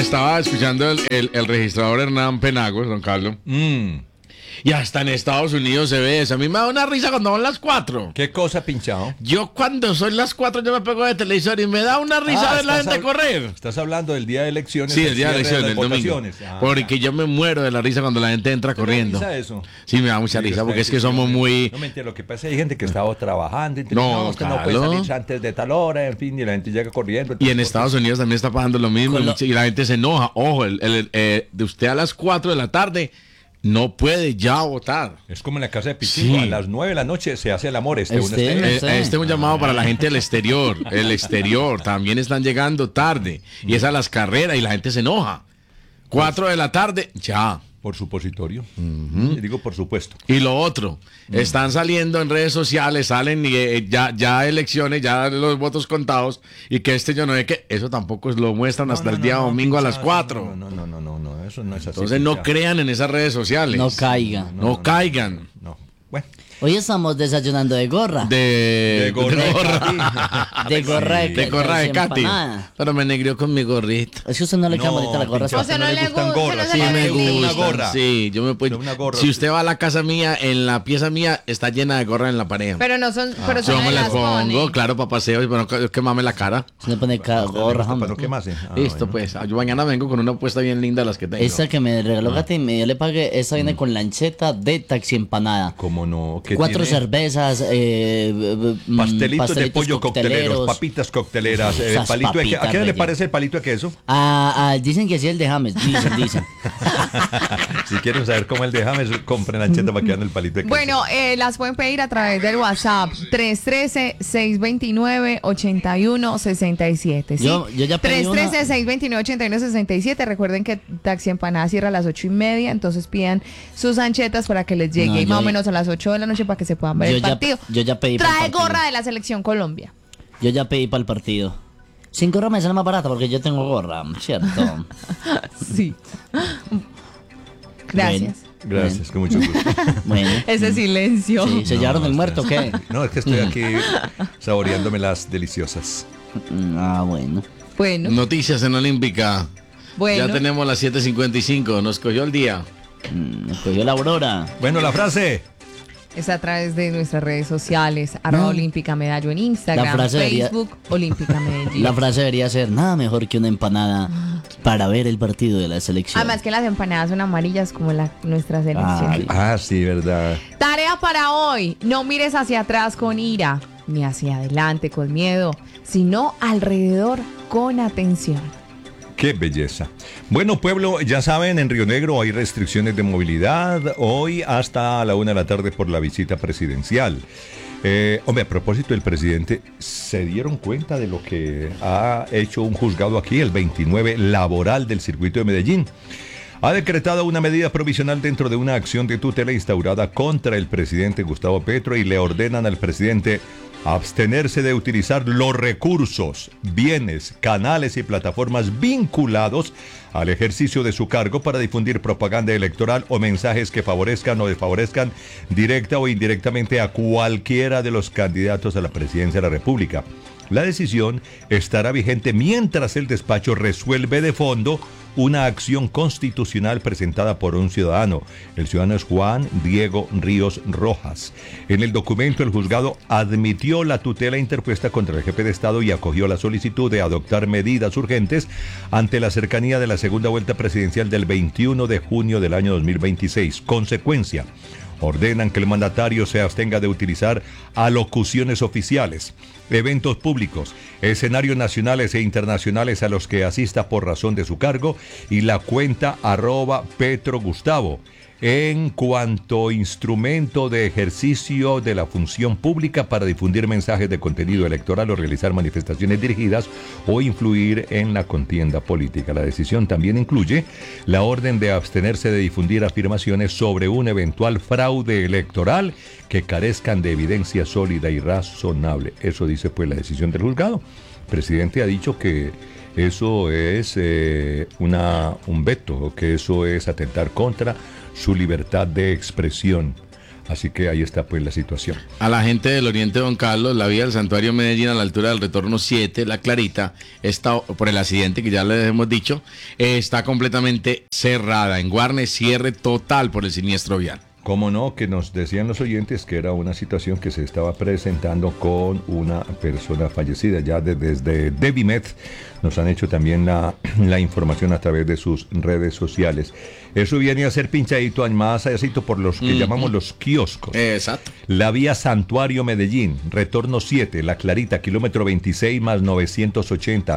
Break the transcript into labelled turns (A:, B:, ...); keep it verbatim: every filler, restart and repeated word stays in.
A: estaba escuchando el, el, el registrador Hernán Penagos, don Carlos.
B: Mm.
A: Y hasta en Estados Unidos se ve eso. A mí me da una risa cuando son las cuatro.
B: ¿Qué cosa, pinchado?
A: Yo cuando son las cuatro yo me pego de televisor y me da una risa
B: Ah,
A: ver la gente
B: hab-
A: correr.
B: Estás hablando del día de elecciones.
A: Sí, el día de
B: cierre
A: elecciones, el
B: las
A: domingo.
B: votaciones. Ah,
A: Porque yo me muero de la risa cuando la gente entra
B: ¿te da
A: corriendo.
B: risa eso?
A: Sí, me da mucha
B: Sí,
A: risa porque es que
B: está-
A: somos muy...
B: No, mentira, lo que pasa es que hay gente que estaba trabajando y te
A: No,
B: dice, no, usted no puede
A: claro.
B: salir antes de tal hora, en fin, y la gente llega corriendo.
A: Y en
B: entonces,
A: Estados Unidos también está pasando lo mismo.
C: Con lo-
A: Y la gente se enoja. Ojo, el, el- eh, de usted a las cuatro de la tarde no puede ya votar.
B: Es como en la casa de Pichico,
A: Sí.
B: a las nueve de la noche se hace el amor. Este, uno
C: Este-
B: está-
A: Eh,
C: Sí.
A: Este es un llamado para la gente del exterior. El exterior también están llegando tarde. Y es a las carreras y la gente se enoja. Cuatro de la tarde, ya.
B: Por supositorio. Y digo, por supuesto.
A: Y lo otro, están saliendo en redes sociales, salen y eh, ya, ya elecciones, ya los votos contados, y que este yo no sé qué, eso tampoco lo muestran hasta
B: No,
A: el
B: no,
A: día
B: no,
A: domingo a las
B: pinchado,
A: cuatro.
B: No, no, no, no, no, eso no es así.
A: Entonces no
B: pinchado.
A: crean en esas redes sociales.
C: No caiga.
A: No, caigan.
B: No. Bueno.
C: Hoy estamos desayunando de gorra.
A: De,
B: De gorra de
C: De gorra de,
A: de gorra de Katy.
C: empanada.
A: Pero me negrió con mi gorrito.
C: Es que a usted no le queda
B: No,
C: bonita la gorra.
B: pinchado,
D: O sea,
B: a
D: no
B: usted
D: le
B: gustan
D: gusta,
B: gorras.
D: no
A: Sí
D: se le
A: me
D: gusta.
B: una
A: gusta.
B: gorra.
A: Sí, yo me puedo.
B: Una gorra,
A: Si
B: sí.
A: usted va a la casa mía, en la pieza mía está llena de gorras en la pared.
D: Pero no son, pero
A: Yo
D: son
A: me
D: de
A: las
D: las
A: pongo,
D: pone.
A: claro, para paseos, pero no quemarme la cara.
C: Se le pone ca- gorra,
B: Para
C: hombre.
B: no quemarse. Ah,
A: Listo,
B: bueno.
A: pues. Yo mañana vengo con una apuesta bien linda de las que tengo.
C: Esa que me regaló
B: Ah.
C: Katy, me- yo le pagué, esa
B: Mm.
C: viene con lancheta de taxi empanada.
B: ¿Cómo no? ¿Qué
C: Cuatro
B: tiene?
C: cervezas, eh, mm,
B: Pastelitos, de pollo cocteleros, papitas cocteleras, eh,
C: Esas
B: palito de que- ¿A
C: papitas
B: qué le
C: rellenas.
B: parece el palito de queso?
C: Ah, ah, dicen que sí el de James, dicen, dicen.
B: Si quieren saber cómo el de James, compren ancheta para que vean el palito de queso.
D: Bueno, eh, las pueden pedir a través del WhatsApp tres uno tres, seis dos nueve, ocho uno seis siete. ¿sí?
C: Yo- yo ya pedí
D: tres uno tres,
C: una-
D: seis dos nueve, ocho uno seis siete. Recuerden que Taxi Empanada cierra a las ocho y media, entonces pidan sus anchetas para que les llegue
C: No,
D: y
C: yo-
D: más o menos a las ocho de la noche para que se puedan ver
C: Yo
D: el
C: ya-
D: partido.
C: yo ya pedí para el
D: Trae
C: partido.
D: gorra de la Selección Colombia.
C: Yo ya pedí para el partido. Sin gorra me sale más barata porque yo tengo gorra, ¿cierto?
D: Sí. Gracias.
B: Gracias, con mucho gusto.
C: Bueno.
D: Ese silencio.
C: Sí, ¿se llevaron el muerto o qué?
B: No, es que estoy aquí saboreándome las deliciosas.
C: Ah, bueno.
D: Bueno,
A: Noticias en Olímpica.
D: bueno.
A: Ya tenemos las siete cincuenta y cinco. Nos cogió el día.
C: Mm, Me cogió la aurora.
B: Bueno, la frase.
D: Es a través de nuestras redes sociales, arroba
C: No.
D: Olímpica Medallo en Instagram,
C: La frase debería-
D: Facebook, Olímpica Medellín.
C: La frase debería ser nada mejor que una empanada para ver el partido de la selección.
D: Además que las empanadas son amarillas como la, nuestra selección.
C: Ay.
B: Ah, sí, verdad.
D: Tarea para hoy, no mires hacia atrás con ira, ni hacia adelante con miedo, sino alrededor con atención.
B: Qué belleza. Bueno, pueblo, ya saben, en Río Negro hay restricciones de movilidad hoy hasta la una de la tarde por la visita presidencial. Eh, hombre, a propósito del presidente, ¿se dieron cuenta de lo que ha hecho un juzgado aquí, el veintinueve laboral del circuito de Medellín? Ha decretado una medida provisional dentro de una acción de tutela instaurada contra el presidente Gustavo Petro y le ordenan al presidente abstenerse de utilizar los recursos, bienes, canales y plataformas vinculados al ejercicio de su cargo para difundir propaganda electoral o mensajes que favorezcan o desfavorezcan directa o indirectamente a cualquiera de los candidatos a la presidencia de la República. La decisión estará vigente mientras el despacho resuelve de fondo una acción constitucional presentada por un ciudadano. El ciudadano es Juan Diego Ríos Rojas. En el documento, el juzgado admitió la tutela interpuesta contra el jefe de Estado y acogió la solicitud de adoptar medidas urgentes ante la cercanía de la segunda vuelta presidencial del veintiuno de junio del año dos mil veintiséis. Consecuencia: ordenan que el mandatario se abstenga de utilizar alocuciones oficiales, eventos públicos, escenarios nacionales e internacionales a los que asista por razón de su cargo y la cuenta arroba Petro Gustavo en cuanto instrumento de ejercicio de la función pública para difundir mensajes de contenido electoral o realizar manifestaciones dirigidas o influir en la contienda política. La decisión también incluye la orden de abstenerse de difundir afirmaciones sobre un eventual fraude electoral que carezcan de evidencia sólida y razonable. Eso dice pues la decisión del juzgado. El presidente ha dicho que eso es eh, una, un veto, que eso es atentar contra su libertad de expresión. Así que ahí está pues la situación.
A: A la gente del Oriente Don Carlos, la vía del Santuario Medellín a la altura del retorno siete, La Clarita, está, por el accidente que ya les hemos dicho, eh, está completamente cerrada. En Guarne, cierre total por el siniestro vial.
B: Cómo no, que nos decían los oyentes que era una situación que se estaba presentando con una persona fallecida. Ya de, desde Devimet nos han hecho también la, la información a través de sus redes sociales. Eso viene a ser pinchadito más allácito por los que mm-hmm. llamamos los kioscos.
A: Exacto.
B: La vía Santuario Medellín, retorno siete, La Clarita, kilómetro veintiséis más novecientos ochenta.